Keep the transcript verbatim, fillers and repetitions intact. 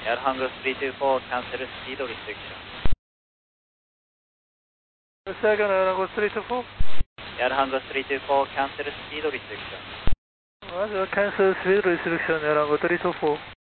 Air Hangar three two four, cancel speed restriction. Second Air Hangar three two four. Air Hangar three two four, cancel speed restriction. Roger, cancel speed restriction, Air Hangar three two four.